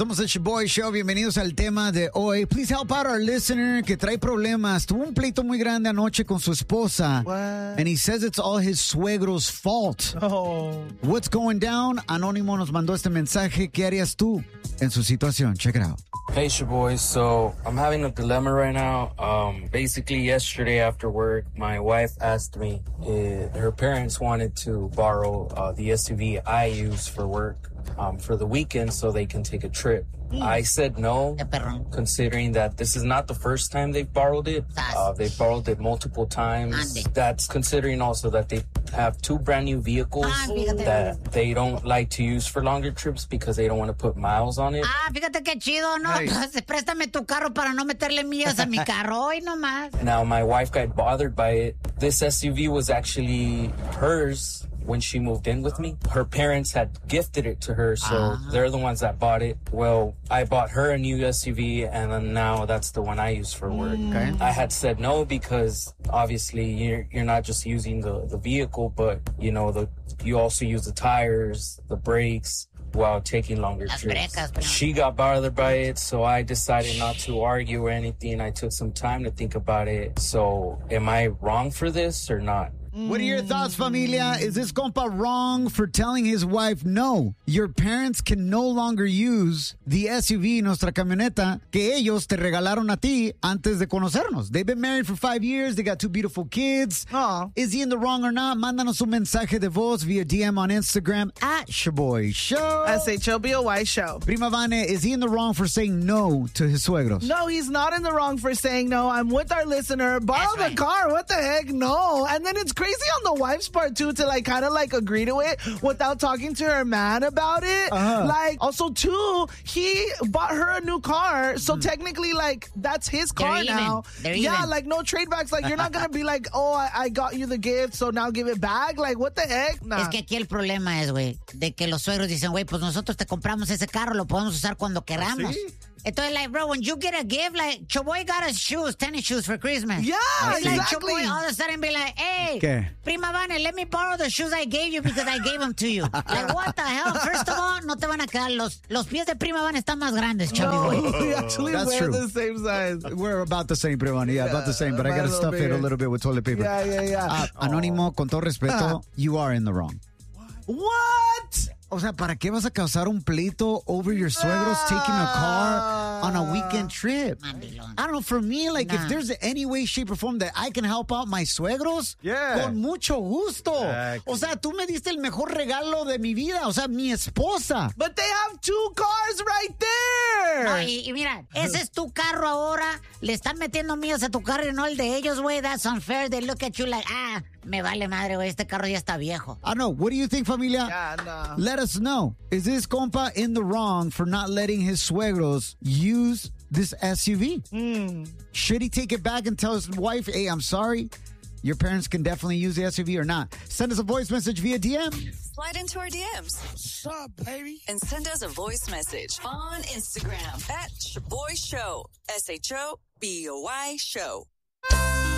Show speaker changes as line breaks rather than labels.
Somos el Shaboy Show. Bienvenidos al tema de hoy. Please help out our listener que trae problemas. Tuvo un pleito muy grande anoche con su esposa.
What?
And he says it's all his suegro's fault.
Oh.
What's going down? Anónimo nos mandó este mensaje. ¿Qué harías tú en su situación? Check it out.
Hey, Shaboy. So I'm having a dilemma right now. Basically, yesterday after work, my wife asked me if her parents wanted to borrow the SUV I use for work for the weekend so they can take a trip. I said no, considering that this is not the first time they've borrowed it. They've borrowed it multiple times. That's considering also that they have two brand new vehicles that they don't like to use for longer trips because they don't want to put miles on it.
Fíjate qué chido, ¿no?
Hey.
Entonces, préstame tu carro para no meterle millas a mi carro. Hoy nomás.
Now, my wife got bothered by it. This SUV was actually hers when she moved in with me. Her parents had gifted it to her, so they're the ones that bought it. Well, I bought her a new SUV, and then now that's the one I use for work.
Okay.
I had said no because obviously you're not just using the vehicle, but you know you also use the tires, the brakes, while taking longer
Las
trips.
brecas, pero-
She got bothered by it, so I decided not to argue or anything. I took some time to think about it. So am I wrong for this or not?
What are your thoughts, familia? Is this compa wrong for telling his wife, no, your parents can no longer use the SUV, nuestra camioneta, que ellos te regalaron a ti antes de conocernos? They've been married for 5 years. They got 2 beautiful kids.
Aw.
Is he in the wrong or not? Mándanos un mensaje de voz via DM on Instagram at Shaboy Show.
SHOBOY show.
Prima Vane, is he in the wrong for saying no to his suegros?
No, he's not in the wrong for saying no. I'm with our listener. Borrow
That's
the
right.
car. What the heck? No. And then it's crazy on the wife's part, too, to like kind of like agree to it without talking to her man about it. Like, also, too, he bought her a new car. So technically, like, that's his car
even.
now.
They're
Yeah,
even.
like, no trade backs. Like, you're not going to be like, oh, I got you the gift, so now give it back. Like, what the heck? Nah.
Es que aquí el problema es, güey, de que los suegros dicen, güey, pues nosotros te compramos ese carro, lo podemos usar cuando queramos.
¿Sí?
Entonces, like, bro, when you get a gift, like, Choboy got us shoes, tennis shoes for Christmas.
Yeah,
It's like
exactly.
Choboy all of a sudden be like, hey,
¿Qué?
Prima Vane, let me borrow the shoes I gave you because I gave them to you. Like, what the hell? First of all, no te van a quedar. Los pies de Prima Vane están más grandes, chubby boy.
We actually
That's
wear
true.
the same size.
We're about the same, Prima Vane. Yeah, about the same, but I
Mine's
got to
a
stuff
little
it a
bigger.
little bit with toilet paper.
Yeah.
Anónimo, con todo respeto, you are in the wrong.
What?
O sea, ¿para qué vas a causar un pleito over your suegros taking a car on a weekend trip?
Mandilón.
I don't know, for me, like, if
Nah.
there's any way, shape, or form that I can help out my suegros,
Yeah.
con mucho gusto.
Exactly.
O sea, tú me diste el mejor regalo de mi vida, o sea, mi esposa.
But they have 2 cars right there.
No, y mira, ese es tu carro ahora. Le están metiendo millas a tu carro y no el de ellos, güey. That's unfair. They look at you like, me vale madre, güey. Este carro ya está viejo.
I don't know. What do you think, familia?
Yeah, no.
Let us know. Is this compa in the wrong for not letting his suegros use this SUV? Should he take it back and tell his wife, hey, I'm sorry, your parents can definitely use the SUV or not? Send us a voice message via DM.
Slide into our DMs.
What's up, baby?
And send us a voice message on Instagram at Shaboy Show. SHOBOY Show.